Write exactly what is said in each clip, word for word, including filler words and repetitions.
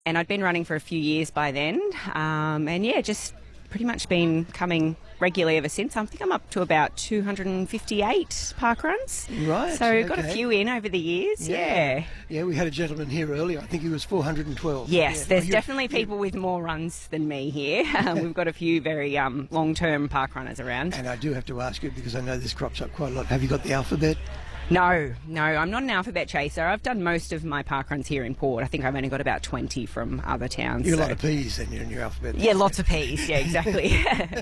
And I'd been running for a few years by then. Um, and, yeah, just pretty much been coming regularly ever since. I think I'm up to about two hundred fifty-eight park runs. Right. So okay. got a few in over the years, yeah. yeah. Yeah, we had a gentleman here earlier. I think he was four hundred twelve. Yes, yeah. there's oh, definitely people with more runs than me here. Um, we've got a few very um, long-term park runners around. And I do have to ask you, because I know this crops up quite a lot, have you got the alphabet? No, no, I'm not an alphabet chaser. I've done most of my park runs here in Port. I think I've only got about twenty from other towns. You're so. a lot of P's then in your alphabet. Yeah, lots of P's, yeah, exactly.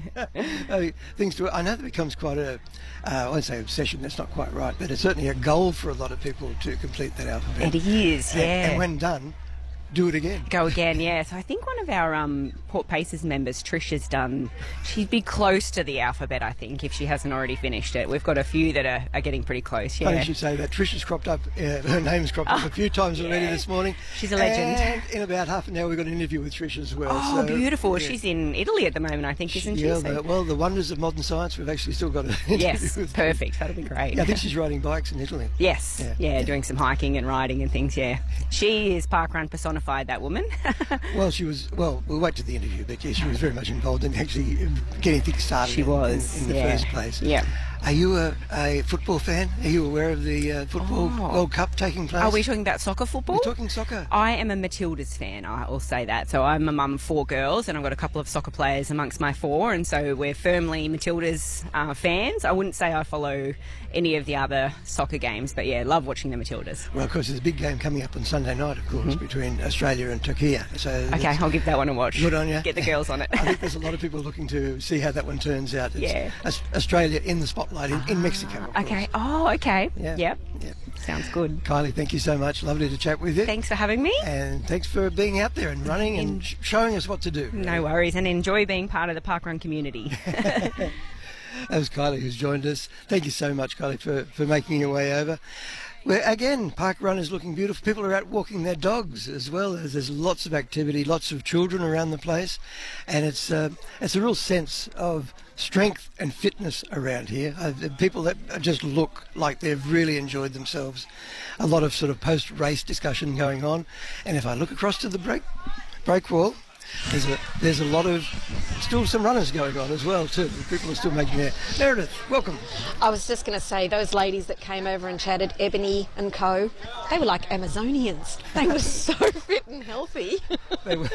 uh, things to, I know that becomes quite a, uh, I won't say obsession, that's not quite right, but it's certainly a goal for a lot of people to complete that alphabet. It is, yeah. And, and when done, do it again. Go again, yeah. So I think one of our um, Port Pacers members, Trish, has done, she'd be close to the alphabet, I think, if she hasn't already finished it. We've got a few that are, are getting pretty close, yeah. Funny you should say that. Trish has cropped up, uh, her name's cropped up oh, a few times already yeah. this morning. She's a legend. And in about half an hour we've got an interview with Trish as well. Oh, so, beautiful. Yeah. She's in Italy at the moment, I think, isn't she? Yeah, So- the, well, the wonders of modern science, we've actually still got an interview Yes, with perfect. That'll be great. Yeah, I think she's riding bikes in Italy. Yes, Yeah. yeah, Yeah. doing some hiking and riding and things, yeah. She is parkrun personified, that woman. Well, she was, well, we'll wait to the interview, but yeah, she was very much involved in actually getting things started. She in, was, in, in the yeah. first place. Yeah. Are you a, a football fan? Are you aware of the uh, football Oh. World Cup taking place? Are we talking about soccer football? We're talking soccer. I am a Matildas fan, I will say that. So I'm a mum of four girls and I've got a couple of soccer players amongst my four, and so we're firmly Matildas uh, fans. I wouldn't say I follow any of the other soccer games, but yeah, love watching the Matildas. Well, of course, there's a big game coming up on Sunday night, of course, Mm-hmm. between Australia and Turkey. So Okay, I'll give that one a watch. Good on you. Get the girls on it. I think there's a lot of people looking to see how that one turns out. It's Yeah. Aus- Australia in the spotlight in, in Mexico. Of course. Okay, oh, okay. Yeah. Yep. Yep. Sounds good. Kylie, thank you so much. Lovely to chat with you. Thanks for having me. And thanks for being out there and running and sh- showing us what to do. No worries, and enjoy being part of the parkrun community. That was Kylie who's joined us. Thank you so much, Kylie, for, for making your way over. Well, again, park run is looking beautiful. People are out walking their dogs as well. As there's lots of activity, lots of children around the place, and it's uh, it's a real sense of strength and fitness around here. Uh, the people that just look like they've really enjoyed themselves. A lot of sort of post-race discussion going on, and if I look across to the break break wall, there's a there's a lot of still some runners going on as well too. People are still making their Meredith. Welcome. I was just going to say, those ladies that came over and chatted, Ebony and co, they were like Amazonians. They were so fit and healthy. They were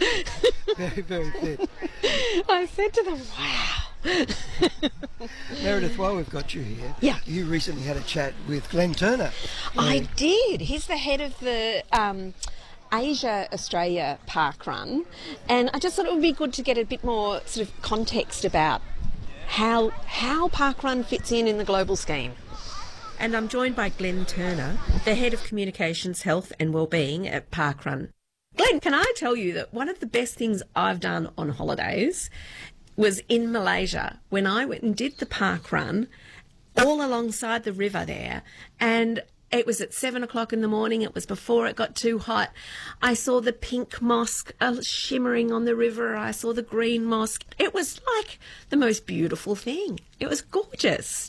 very very fit. I said to them, wow. Meredith, while we've got you here, Yeah. you recently had a chat with Glenn Turner. I did. He's the head of the um, Asia Australia Park Run, and I just thought it would be good to get a bit more sort of context about how how Park Run fits in in the global scheme. And I'm joined by Glenn Turner, the Head of Communications, Health and Wellbeing at Parkrun. Glenn, can I tell you that one of the best things I've done on holidays was in Malaysia when I went and did the Parkrun all alongside the river there, and it was at seven o'clock in the morning. It was before it got too hot. I saw the pink mosque uh, shimmering on the river. I saw the green mosque. It was like the most beautiful thing. It was gorgeous.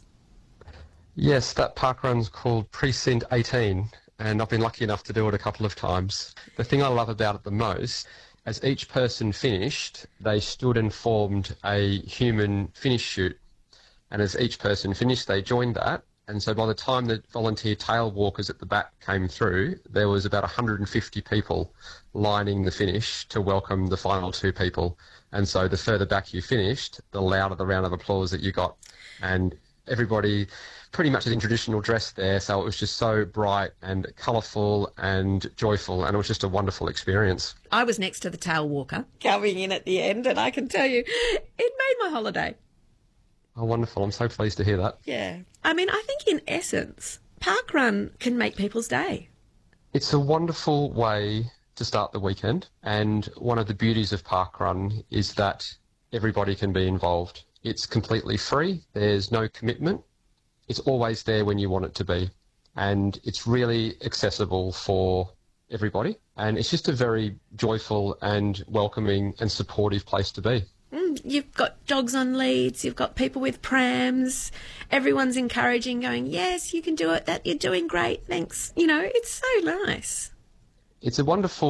Yes, that park run's called Precinct eighteen, and I've been lucky enough to do it a couple of times. The thing I love about it the most, as each person finished, they stood and formed a human finish chute. And as each person finished, they joined that. And so by the time the volunteer tail walkers at the back came through, there was about one hundred fifty people lining the finish to welcome the final two people. And so the further back you finished, the louder the round of applause that you got. And everybody pretty much in traditional dress there, so it was just so bright and colourful and joyful, and it was just a wonderful experience. I was next to the tail walker coming in at the end, and I can tell you, it made my holiday. Oh, wonderful. I'm so pleased to hear that. Yeah. I mean, I think in essence, parkrun can make people's day. It's a wonderful way to start the weekend, and one of the beauties of parkrun is that everybody can be involved. It's completely free. There's no commitment. It's always there when you want it to be, and it's really accessible for everybody, and it's just a very joyful and welcoming and supportive place to be. Mm, you've got dogs on leads, you've got people with prams, everyone's encouraging, going, yes, you can do it, that you're doing great, thanks. You know, it's so nice. It's a wonderful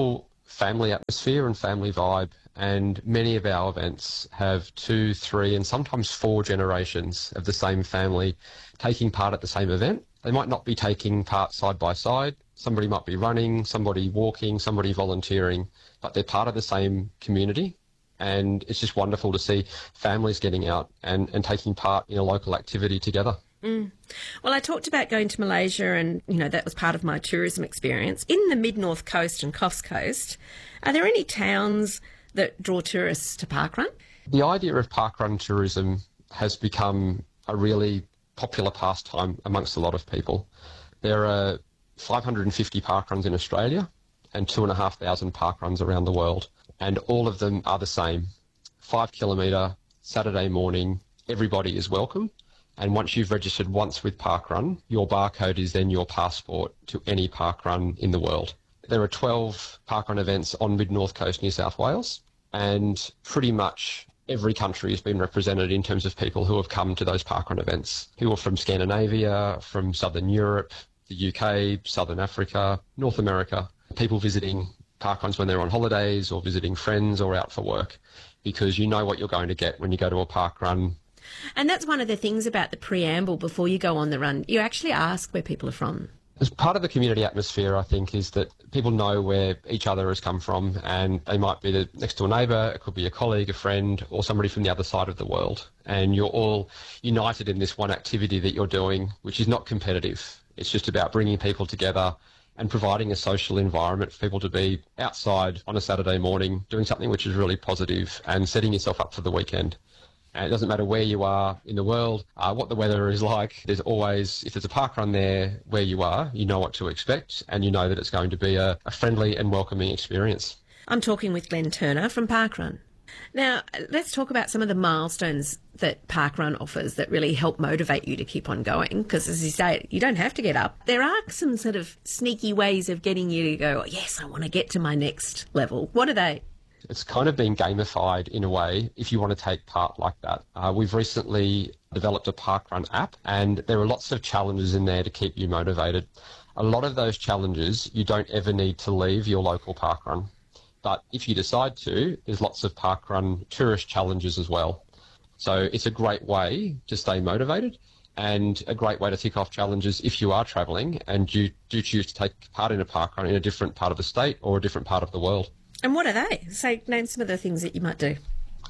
family atmosphere and family vibe, and many of our events have two, three and sometimes four generations of the same family taking part at the same event. They might not be taking part side by side. Somebody might be running, somebody walking, somebody volunteering, but they're part of the same community. And it's just wonderful to see families getting out and, and taking part in a local activity together. Mm. Well, I talked about going to Malaysia and, you know, that was part of my tourism experience. In the Mid-North Coast and Coffs Coast, are there any towns that draw tourists to parkrun? The idea of parkrun tourism has become a really popular pastime amongst a lot of people. There are five hundred fifty parkruns in Australia and two thousand five hundred parkruns around the world, and all of them are the same. Five kilometre, Saturday morning, everybody is welcome. And once you've registered once with Parkrun, your barcode is then your passport to any parkrun in the world. There are twelve parkrun events on Mid-North Coast, New South Wales, and pretty much every country has been represented in terms of people who have come to those parkrun events, who are from Scandinavia, from Southern Europe, the U K, Southern Africa, North America, people visiting parkruns when they're on holidays or visiting friends or out for work, because you know what you're going to get when you go to a parkrun. And that's one of the things about the preamble before you go on the run. You actually ask where people are from. As part of the community atmosphere, I think, is that people know where each other has come from, and they might be the next door neighbour, it could be a colleague, a friend, or somebody from the other side of the world. And you're all united in this one activity that you're doing, which is not competitive. It's just about bringing people together and providing a social environment for people to be outside on a Saturday morning, doing something which is really positive and setting yourself up for the weekend. And it doesn't matter where you are in the world, uh, what the weather is like. There's always, if there's a parkrun there where you are, you know what to expect, and you know that it's going to be a, a friendly and welcoming experience. I'm talking with Glenn Turner from Parkrun. Now, let's talk about some of the milestones that Parkrun offers that really help motivate you to keep on going, because as you say, you don't have to get up. There are some sort of sneaky ways of getting you to go, oh, yes, I want to get to my next level. What are they? It's kind of been gamified in a way if you want to take part like that. Uh, we've recently developed a Parkrun app, and there are lots of challenges in there to keep you motivated. A lot of those challenges, you don't ever need to leave your local parkrun. But if you decide to, there's lots of parkrun tourist challenges as well. So it's a great way to stay motivated and a great way to tick off challenges if you are travelling and you do choose to take part in a parkrun in a different part of the state or a different part of the world. And what are they? Say, name some of the things that you might do.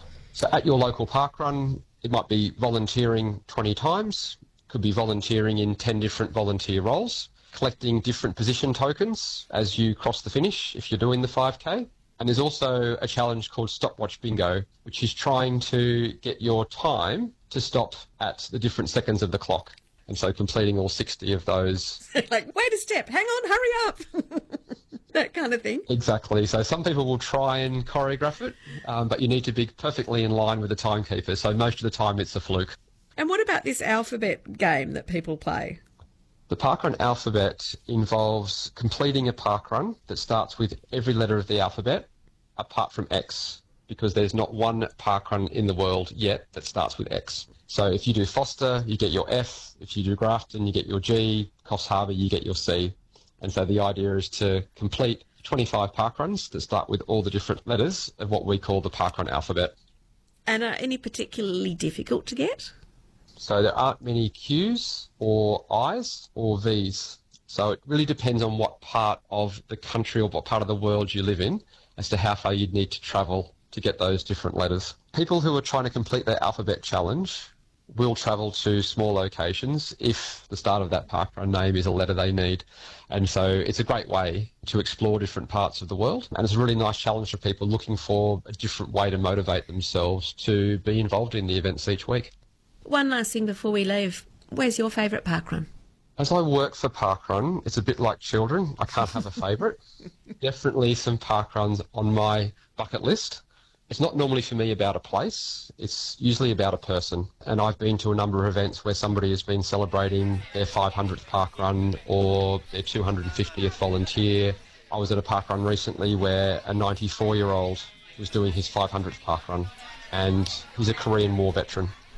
So at your local parkrun, it might be volunteering twenty times, could be volunteering in ten different volunteer roles, collecting different position tokens as you cross the finish if you're doing the five K. And there's also a challenge called Stopwatch Bingo, which is trying to get your time to stop at the different seconds of the clock. And so completing all sixty of those. Like, wait a step, hang on, hurry up. That kind of thing. Exactly. So some people will try and choreograph it, um, but you need to be perfectly in line with the timekeeper. So most of the time it's a fluke. And what about this alphabet game that people play? The Parkrun alphabet involves completing a parkrun that starts with every letter of the alphabet apart from X, because there's not one parkrun in the world yet that starts with X. So if you do Foster, you get your F. If you do Grafton, you get your G. Coffs Harbour, you get your C. And so the idea is to complete twenty-five parkruns that start with all the different letters of what we call the parkrun alphabet. And are any particularly difficult to get? So there aren't many Qs or Is or Vs. So it really depends on what part of the country or what part of the world you live in as to how far you'd need to travel to get those different letters. People who are trying to complete their alphabet challenge will travel to small locations if the start of that parkrun name is a letter they need. And so it's a great way to explore different parts of the world. And it's a really nice challenge for people looking for a different way to motivate themselves to be involved in the events each week. One last thing before we leave. Where's your favourite parkrun? As I work for Parkrun, it's a bit like children. I can't have a favourite. Definitely some parkruns on my bucket list. It's not normally for me about a place. It's usually about a person. And I've been to a number of events where somebody has been celebrating their five hundredth parkrun or their two hundred fiftieth volunteer. I was at a parkrun recently where a ninety-four-year-old was doing his five hundredth parkrun, and he's a Korean War veteran.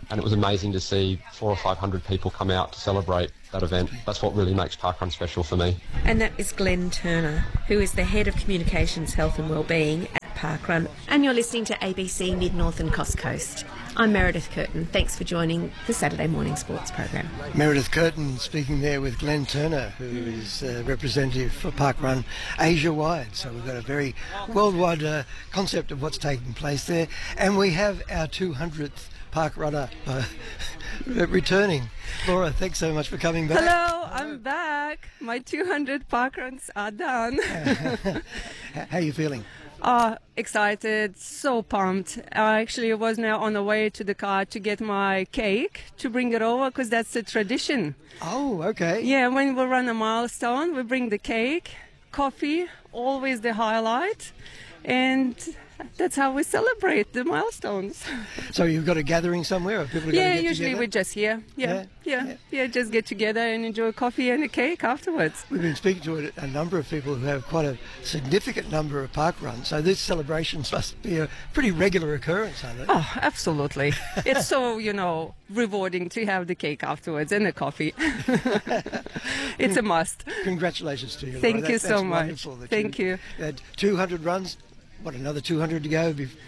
and it was amazing to see four or five hundred people come out to celebrate that event. That's what really makes Parkrun special for me. And that is Glenn Turner, who is the Head of Communications, Health and Wellbeing at Parkrun. And you're listening to A B C Mid-North and Coast Coast. I'm Meredith Curtin. Thanks for joining the Saturday Morning Sports program. Meredith Curtin speaking there with Glenn Turner, who is uh, representative for Parkrun Asia-wide. So we've got a very worldwide uh, concept of what's taking place there. And we have our two hundredth Park Runner uh, returning. Laura, thanks so much for coming back. Hello, I'm back. My two hundred parkruns are done. How are you feeling? Oh, excited, so pumped. I actually was now on the way to the car to get my cake to bring it over because that's the tradition. Oh, okay. Yeah, when we run a milestone, we bring the cake, coffee, always the highlight, and that's how we celebrate the milestones. So you've got a gathering somewhere? Or people are Yeah, going to get usually together? we're just here. Yeah Yeah, yeah, yeah. yeah, just get together and enjoy coffee and a cake afterwards. We've been speaking to a, a number of people who have quite a significant number of park runs, so these celebrations must be a pretty regular occurrence, aren't they? Oh, absolutely. It's so, you know, rewarding to have the cake afterwards and the coffee. It's a must. Congratulations to you, Thank Laura. you That- so that's much. wonderful that Thank you. Had two hundred runs. What, another two hundred to go? Bef-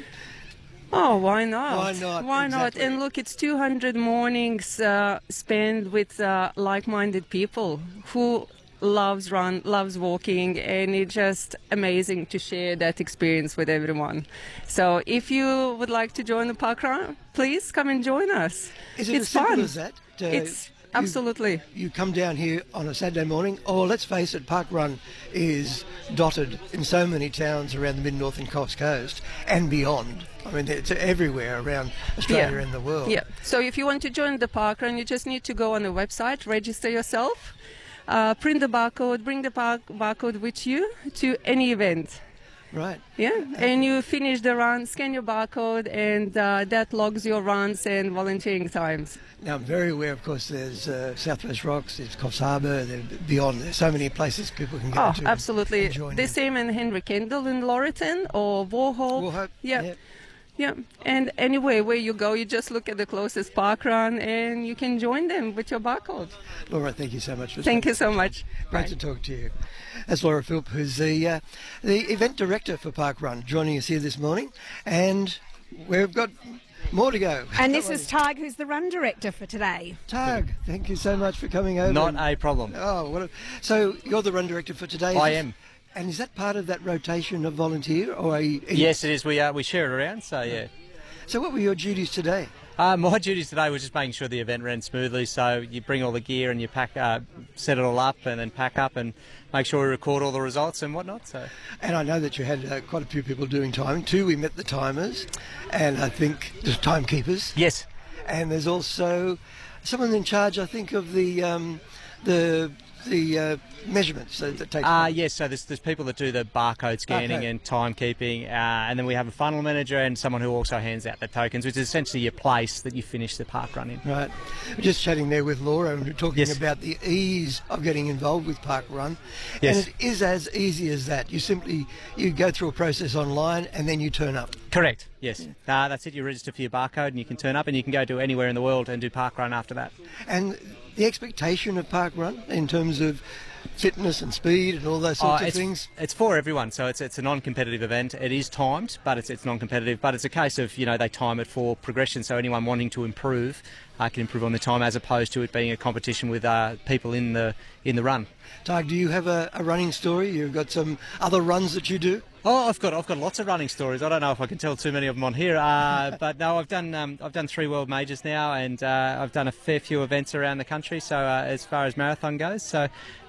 Oh, why not? Why not? Why not? Exactly. And look, it's two hundred mornings uh, spent with uh, like-minded people who loves run, loves walking, and it's just amazing to share that experience with everyone. So if you would like to join the parkrun, please come and join us. Is it it's as simple fun. as that? Uh, It's you- absolutely. You come down here on a Saturday morning, or let's face it, Parkrun is dotted in so many towns around the Mid-North and Coast Coast and beyond. I mean, it's everywhere around Australia Yeah. and the world. Yeah. So if you want to join the parkrun, you just need to go on the website, register yourself, uh, print the barcode, bring the bar- barcode with you to any event. Right. Yeah, and you finish the run, scan your barcode, and uh, that logs your runs and volunteering times. Now, I'm very aware, of course, there's uh, Southwest Rocks, there's Coffs Harbour, there's beyond. There's so many places people can go Oh, to. absolutely. and join The in. same in Henry Kendall in Laurelton or Warhope. Warhope, Yeah. yeah. Yeah, and anywhere where you go, you just look at the closest park run and you can join them with your barcode. Laura, thank you so much for Thank speaking. you so much. Great Bye. to talk to you. That's Laura Philp, who's the uh, the event director for Parkrun, joining us here this morning, and we've got more to go. And this is Tig, who's the run director for today. Tag. Thank you so much for coming over. Not a problem. Oh, what a, so you're the run director for today? I is it? am. And is that part of that rotation of volunteer, or are you, Yes, it is. We uh, we share it around, so yeah. So what were your duties today? Uh, my duties today were just making sure the event ran smoothly. So you bring all the gear and you pack, uh, set it all up, and then pack up and make sure we record all the results and whatnot. So And I know that you had uh, quite a few people doing timing too. We met the timers, and I think the timekeepers. yes, And there's also someone in charge, I think, of the um, the the uh, measurements that, that take uh, place. yes. So there's there's people that do the barcode scanning Barcode. and timekeeping, uh, and then we have a funnel manager and someone who also hands out the tokens, which is essentially your place that you finish the park run in. Right. We're just chatting there with Laura, and we're talking Yes. about the ease of getting involved with Park Run. Yes. And it is as easy as that. You simply you go through a process online, and then you turn up. Correct. Yes. Uh, that's it. You register for your barcode, and you can turn up, and you can go to anywhere in the world and do park run after that. And the expectation of Park Run in terms of fitness and speed and all those Oh, sorts of it's, things. it's for everyone, so it's it's a non-competitive event. It is timed, but it's it's non-competitive. But it's a case of, you know, they time it for progression, so anyone wanting to improve uh, can improve on the time, as opposed to it being a competition with uh, people in the in the run. Tig, do you have a, a running story? You've got some other runs that you do? Oh, I've got I've got lots of running stories. I don't know if I can tell too many of them on here, uh, but no, I've done um, I've done three world majors now, and uh, I've done a fair few events around the country. So uh, as far as marathon goes, so.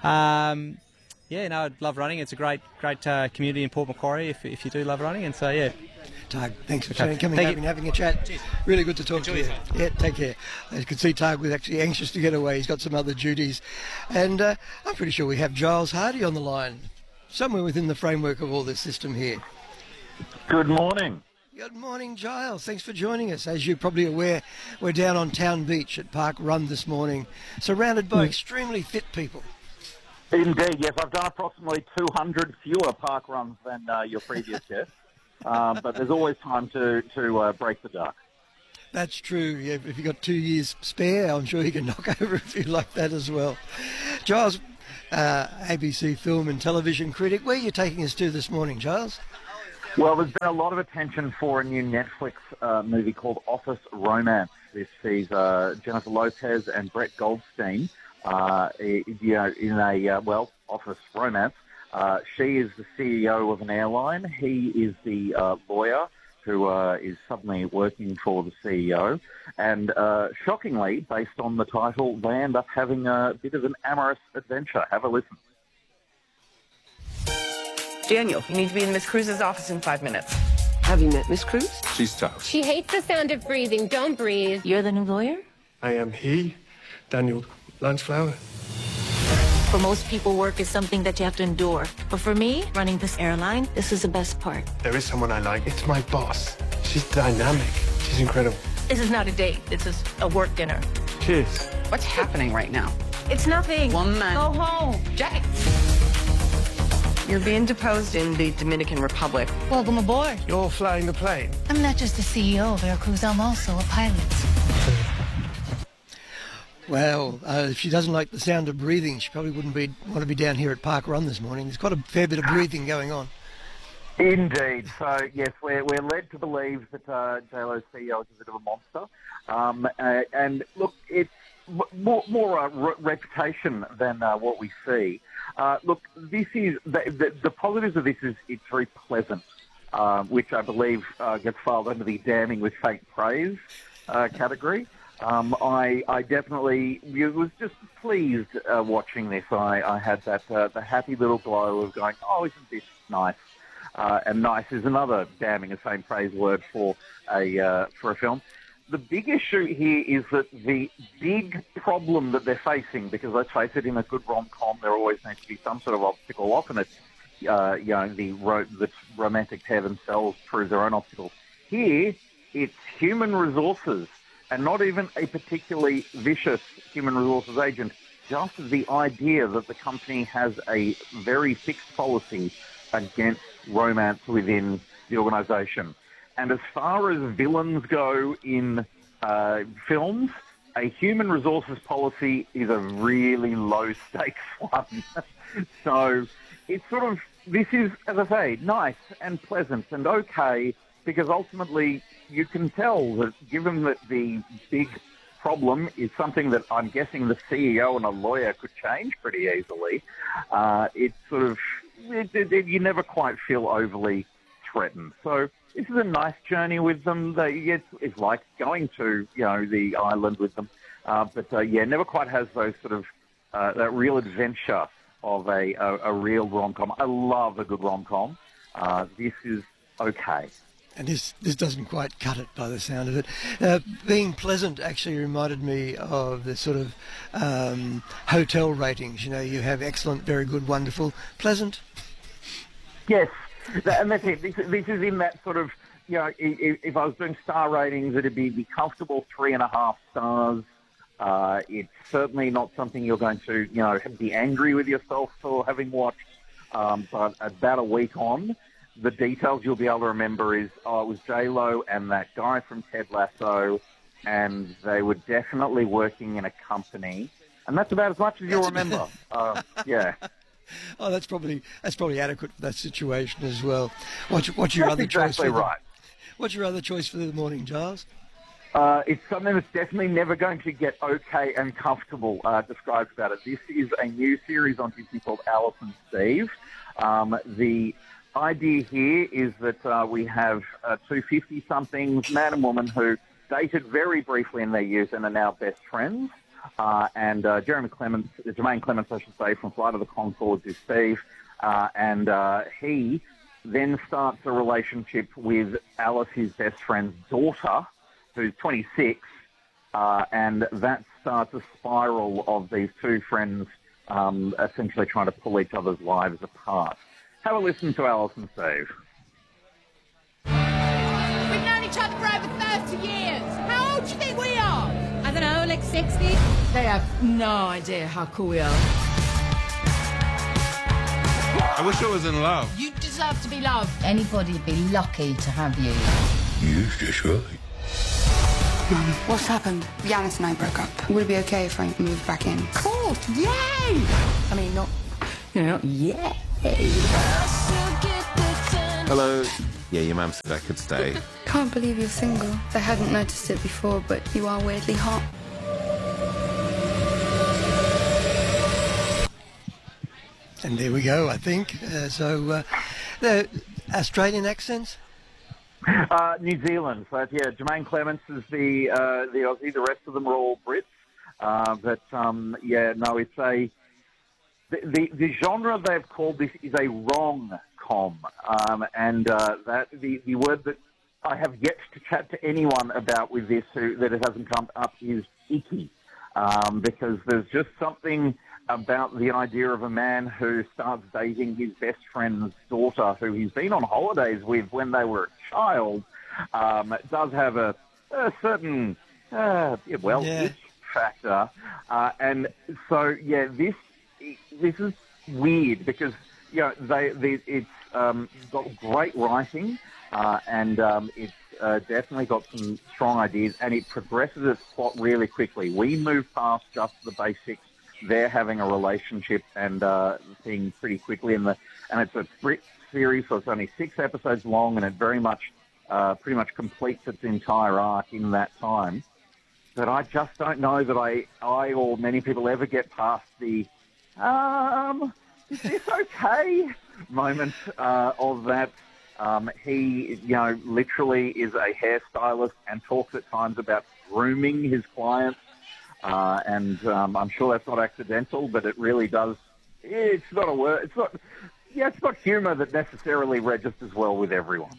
Um, Yeah, no, I love running. It's a great, great uh, community in Port Macquarie if, if you do love running. And so, yeah. Tag, thanks for Okay. coming Thank over you. and having a chat. Really good to talk Enjoy to you. yourself. Yeah, take care. As you can see, Tag was actually anxious to get away. He's got some other duties. And uh, I'm pretty sure we have Giles Hardy on the line, somewhere within the framework of all this system here. Good morning. Good morning, Giles. Thanks for joining us. As you're probably aware, we're down on Town Beach at Park Run this morning, surrounded by extremely fit people. Indeed, yes. I've done approximately two hundred fewer park runs than uh, your previous guest, um, but there's always time to, to uh, break the duck. That's true. Yeah, if you've got two years spare, I'm sure you can knock over a few like that as well. Giles, uh, A B C film and television critic, where are you taking us to this morning, Giles? Well, there's been a lot of attention for a new Netflix uh, movie called Office Romance. This sees uh, Jennifer Lopez and Brett Goldstein uh, you know, in a, uh, well, office romance. Uh, she is the C E O of an airline. He is the uh, lawyer who uh, is suddenly working for the C E O. And uh, shockingly, based on the title, they end up having a bit of an amorous adventure. Have a listen. Daniel, you need to be in Miss Cruz's office in five minutes. Have you met Miss Cruz? She's tough. She hates the sound of breathing. Don't breathe. You're the new lawyer? I am he, Daniel Lanceflower. For most people, work is something that you have to endure. But for me, running this airline, this is the best part. There is someone I like. It's my boss. She's dynamic. She's incredible. This is not a date. This is a work dinner. Cheers. What's happening right now? It's nothing. One man. Go home. Jack. You're being deposed in the Dominican Republic. Welcome aboard. You're flying the plane. I'm not just the C E O of Air Cruz, I'm also a pilot. Well, uh, if she doesn't like the sound of breathing, she probably wouldn't be want to be down here at Park Run this morning. There's quite a fair bit of breathing going on. Indeed. So, yes, we're, we're led to believe that uh, J-Lo's C E O is a bit of a monster. Um, uh, and, look, it's more, more a re- reputation than uh, what we see. Uh, look, this is the, the, the positives of this is it's very pleasant, uh, which I believe uh, gets filed under the damning with faint praise uh, category. Um, I, I definitely was just pleased uh, watching this. I, I had that uh, the happy little glow of going, oh, isn't this nice? Uh, and nice is another damning and faint praise word for a uh, for a film. The big issue here is that the big problem that they're facing, because let's face it, in a good rom-com, there always needs to be some sort of obstacle. Often it's, uh, you know, the, ro- the romantic pair themselves prove their own obstacles. Here, it's human resources, and not even a particularly vicious human resources agent, just the idea that the company has a very fixed policy against romance within the organisation. And as far as villains go in uh, films, a human resources policy is a really low-stakes one. So it's sort of, this is, as I say, nice and pleasant and okay, because ultimately you can tell that given that the big problem is something that I'm guessing the C E O and a lawyer could change pretty easily, uh, it's sort of, it, it, it, you never quite feel overly threatened. So this is a nice journey with them. They, it's, it's like going to, you know, the island with them. Uh, but, uh, yeah, never quite has those sort of, uh, that real adventure of a, a, a real rom-com. I love a good rom-com. Uh, this is okay. And this this doesn't quite cut it by the sound of it. Uh, being pleasant actually reminded me of the sort of um, hotel ratings. You know, you have excellent, very good, wonderful, pleasant. Yes, and that's it. This, this is in that sort of, you know, if, if I was doing star ratings, it'd be the comfortable three and a half stars. Uh, it's certainly not something you're going to, you know, be angry with yourself for having watched. Um, but about a week on, the details you'll be able to remember is, oh, it was J-Lo and that guy from Ted Lasso, and they were definitely working in a company, and that's about as much as you'll remember. uh, yeah. Oh, that's probably that's probably adequate for that situation as well. What's, what's your that's other exactly choice? For right. the, what's your other choice for the morning, Giles? Uh, it's something that's definitely never going to get okay and comfortable uh, described about it. This is a new series on Disney called Alice and Steve. Um, the idea here is that uh, we have uh, two fifty-somethings, man and woman, who dated very briefly in their youth and are now best friends. Uh, and uh, Jeremy Clements, Jermaine Clements, I should say, from Flight of the Conchords is Steve. Uh, and uh, he then starts a relationship with Alice, his best friend's daughter, who's twenty-six. Uh, and that starts a spiral of these two friends um, essentially trying to pull each other's lives apart. Have a listen to Alice and Steve. We've known each other for over thirty years. How old do you think we are? I don't know, like sixty? They have no idea how cool we are. I wish I was in love. You deserve to be loved. Anybody'd be lucky to have you. You just right. Mum, what's happened? Giannis and I broke up. Would it be okay if I moved back in? Cool, yay! I mean, not, you know, not yay. Hello. Yeah, your mum said I could stay. Can't believe you're single. I hadn't noticed it before, but you are weirdly hot. And there we go, I think. Uh, so, uh, the Australian accents? Uh, New Zealand. So, yeah, Jermaine Clements is the uh, the Aussie. The rest of them are all Brits. Uh, but, um, yeah, no, it's a... The, the, the genre they've called this is a rom-com. Um, and uh, that the, the word that I have yet to chat to anyone about with this who, that it hasn't come up is icky. Um, because there's just something about the idea of a man who starts dating his best friend's daughter, who he's been on holidays with when they were a child. Um, it does have a, a certain, uh, yeah, well, Yeah. itch factor. Uh, and so, yeah, this this is weird because, you know, they, they it's um, got great writing uh, and um, it's uh, definitely got some strong ideas, and it progresses its plot really quickly. We move past just the basics. They're having a relationship and uh, thing pretty quickly, in the and it's a Brit series, so it's only six episodes long, and it very much, uh, pretty much completes its entire arc in that time. But I just don't know that I, I or many people ever get past the, um, is this okay moment uh, of that. Um, he, you know, literally is a hairstylist and talks at times about grooming his clients. Uh, and um, I'm sure that's not accidental, but it really does. It's not a word. It's not. Yeah, it's not humour that necessarily registers well with everyone.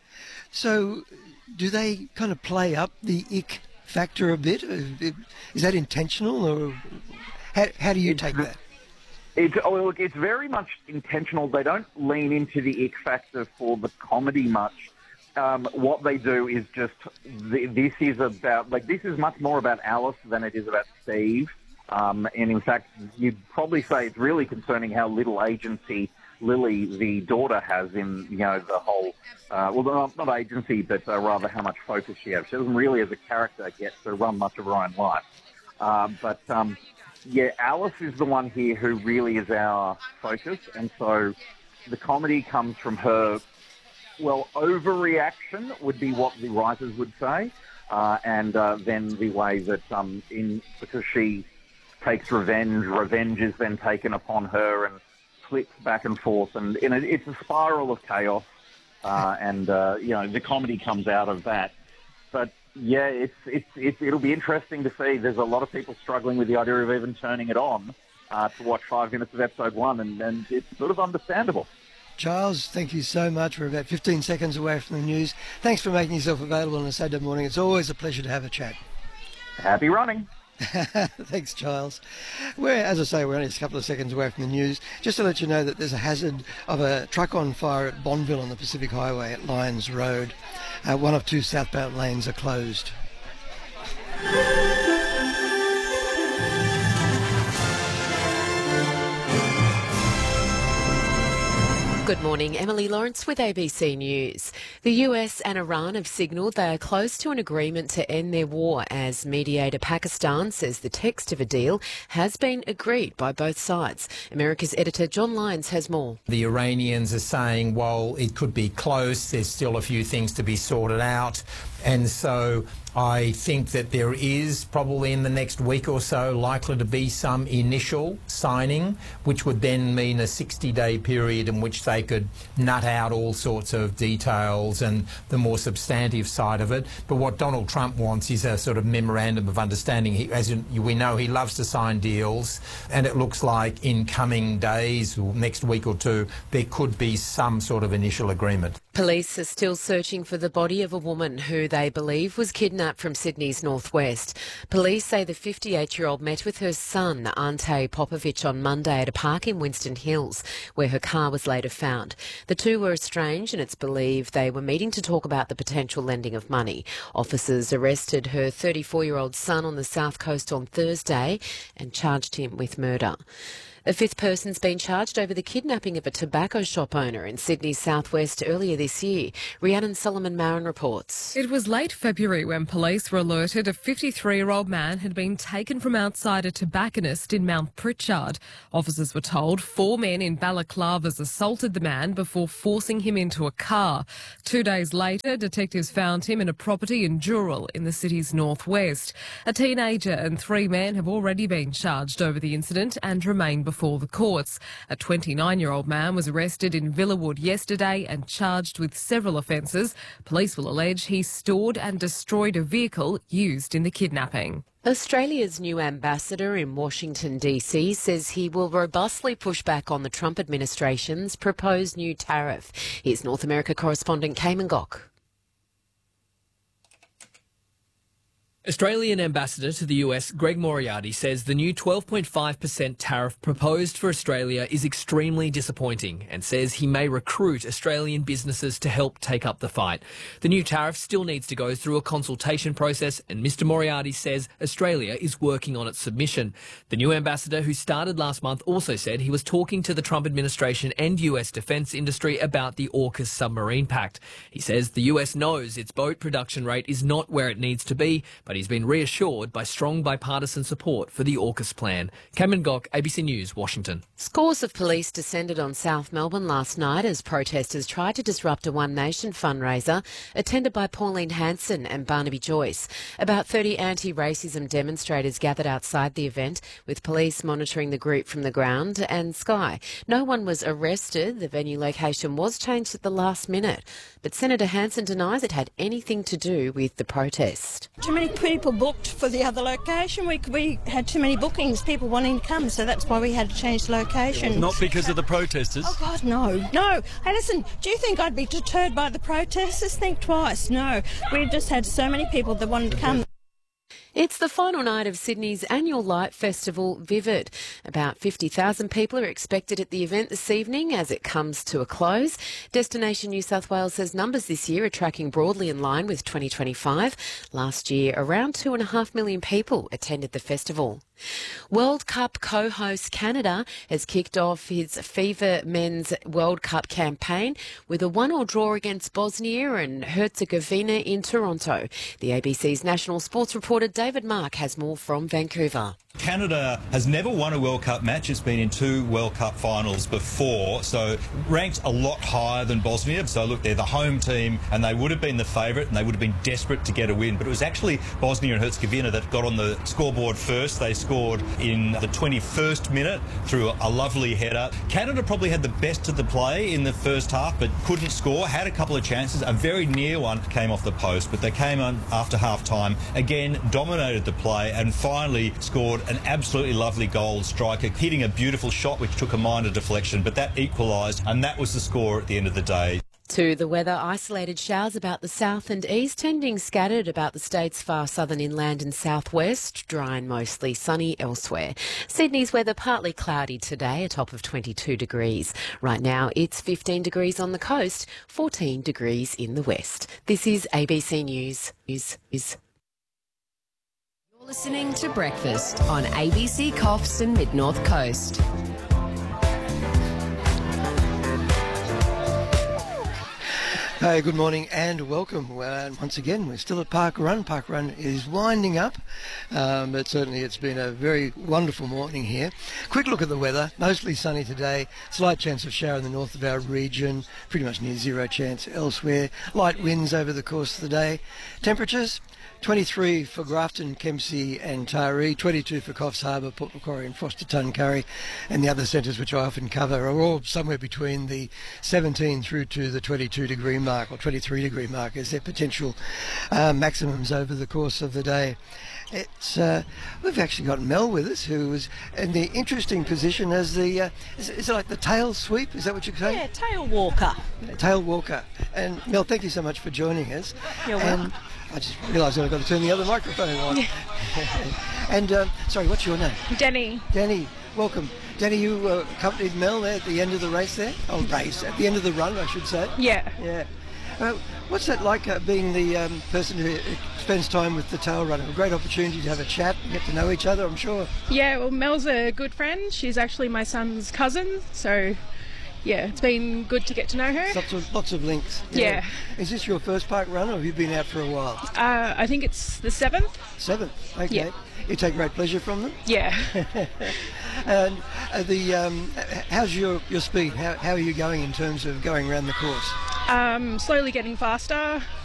So, do they kind of play up the ick factor a bit? Is that intentional, or how, how do you take that? It's, oh, look, it's very much intentional. They don't lean into the ick factor for the comedy much. Um, what they do is just, this is about, like, this is much more about Alice than it is about Steve. Um, and in fact, you'd probably say it's really concerning how little agency Lily, the daughter, has in, you know, the whole, uh, well, not, not agency, but uh, rather how much focus she has. She doesn't really, as a character, get to run much of her own life. Uh, but, um, yeah, Alice is the one here who really is our focus. And so the comedy comes from her. Well, overreaction would be what the writers would say, uh, and uh, then the way that, um, in because she takes revenge, revenge is then taken upon her and flips back and forth, and you know, it's a spiral of chaos, uh, and uh, you know, the comedy comes out of that. But yeah, it's, it's it's it'll be interesting to see. There's a lot of people struggling with the idea of even turning it on uh, to watch five minutes of episode one, and, and it's sort of understandable. Charles, thank you so much. We're about fifteen seconds away from the news. Thanks for making yourself available on a Saturday morning. It's always a pleasure to have a chat. Happy running. Thanks, Charles. We're, as I say, we're only a couple of seconds away from the news. Just to let you know that there's a hazard of a truck on fire at Bonneville on the Pacific Highway at Lyons Road. Uh, one of two southbound lanes are closed. Good morning, Emily Lawrence with A B C News. The U S and Iran have signalled they are close to an agreement to end their war, as mediator Pakistan says the text of a deal has been agreed by both sides. America's editor John Lyons has more. The Iranians are saying, well, it could be close, there's still a few things to be sorted out. And so I think that there is probably in the next week or so likely to be some initial signing, which would then mean a sixty-day period in which they could nut out all sorts of details and the more substantive side of it. But what Donald Trump wants is a sort of memorandum of understanding. He, as we know, he loves to sign deals, and it looks like in coming days or next week or two, there could be some sort of initial agreement. Police are still searching for the body of a woman who they believe was kidnapped from Sydney's northwest. Police say the fifty-eight-year-old met with her son, Ante Popovich, on Monday at a park in Winston Hills, where her car was later found. The two were estranged, and it's believed they were meeting to talk about the potential lending of money. Officers arrested her thirty-four-year-old son on the south coast on Thursday and charged him with murder. A fifth person's been charged over the kidnapping of a tobacco shop owner in Sydney's southwest earlier this year. Rhiannon Solomon-Marin reports. It was late February when police were alerted a fifty-three-year-old man had been taken from outside a tobacconist in Mount Pritchard. Officers were told four men in balaclavas assaulted the man before forcing him into a car. Two days later, detectives found him in a property in Dural in the city's northwest. A teenager and three men have already been charged over the incident and remain before before the courts. A twenty-nine-year-old man was arrested in Villawood yesterday and charged with several offences. Police will allege he stored and destroyed a vehicle used in the kidnapping. Australia's new ambassador in Washington, D C says he will robustly push back on the Trump administration's proposed new tariff. Here's North America correspondent Cayman Gok. Australian Ambassador to the U S Greg Moriarty says the new twelve point five percent tariff proposed for Australia is extremely disappointing and says he may recruit Australian businesses to help take up the fight. The new tariff still needs to go through a consultation process, and Mister Moriarty says Australia is working on its submission. The new ambassador, who started last month, also said he was talking to the Trump administration and U S defence industry about the AUKUS submarine pact. He says the U S knows its boat production rate is not where it needs to be, but he's been reassured by strong bipartisan support for the AUKUS plan. Cameron Gok, A B C News, Washington. Scores of police descended on South Melbourne last night as protesters tried to disrupt a One Nation fundraiser attended by Pauline Hanson and Barnaby Joyce. About thirty anti-racism demonstrators gathered outside the event, with police monitoring the group from the ground and sky. No one was arrested. The venue location was changed at the last minute, but Senator Hanson denies it had anything to do with the protest. Too many people booked for the other location. We, we had too many bookings, people wanting to come, so that's why we had to change the location. Not because of the protesters? Oh, God, no. No. Hey, listen, do you think I'd be deterred by the protesters? Think twice. No. We've just had so many people that wanted to come. It's the final night of Sydney's annual light festival, Vivid. About fifty thousand people are expected at the event this evening as it comes to a close. Destination New South Wales says numbers this year are tracking broadly in line with twenty twenty-five. Last year, around two and a half million people attended the festival. World Cup co-host Canada has kicked off its FIFA Men's World Cup campaign with a one-all draw against Bosnia and Herzegovina in Toronto. The A B C's national sports reporter David Mark has more from Vancouver. Canada has never won a World Cup match. It's been in two World Cup finals before, so ranked a lot higher than Bosnia. So look, they're the home team and they would have been the favourite and they would have been desperate to get a win. But it was actually Bosnia and Herzegovina that got on the scoreboard first. They scored in the twenty-first minute through a lovely header. Canada probably had the best of the play in the first half but couldn't score, had a couple of chances. A very near one came off the post, but they came on after half-time, again dominated the play and finally scored an absolutely lovely goal. Striker hitting a beautiful shot which took a minor deflection, but that equalised and that was the score at the end of the day. To the weather, isolated showers about the south and east, tending scattered about the state's far southern inland and southwest, dry and mostly sunny elsewhere. Sydney's weather partly cloudy today, a top of twenty-two degrees. Right now it's fifteen degrees on the coast, fourteen degrees in the west. This is A B C News. News is You're listening to Breakfast on A B C Coffs and Mid-North Coast. Hey, good morning and welcome. Well, once again, we're still at Park Run. Park Run is winding up, um, but certainly it's been a very wonderful morning here. Quick look at the weather. Mostly sunny today. Slight chance of shower in the north of our region. Pretty much near zero chance elsewhere. Light winds over the course of the day. Temperatures? twenty-three for Grafton, Kempsey and Taree, twenty-two for Coffs Harbour, Port Macquarie and Forster Tuncurry, and the other centres which I often cover are all somewhere between the seventeen through to the twenty-two degree mark or twenty-three degree mark as their potential uh, maximums over the course of the day. It's uh, we've actually got Mel with us, who is in the interesting position as the uh, is, is it like the tail sweep? Is that what you're saying? Yeah, tail walker. Tail walker. And Mel, thank you so much for joining us. You're and welcome. I just realised I've got to turn the other microphone on. and um, sorry, what's your name? Danny. Danny, welcome. Danny, you uh, accompanied Mel there at the end of the race there? Oh, race, at the end of the run, I should say. Yeah. Yeah. Uh, What's that like, uh, being the um, person who spends time with the tail runner? A great opportunity to have a chat, get to know each other, I'm sure. Yeah, well, Mel's a good friend. She's actually my son's cousin, so yeah, it's been good to get to know her. Lots of, lots of links. Yeah. Is this your first park run, or have you been out for a while? Uh, I think it's the seventh. Seventh, okay. Yeah. You take great pleasure from them? Yeah. And uh, the um, how's your, your speed? How, how are you going in terms of going around the course? Um, slowly getting faster.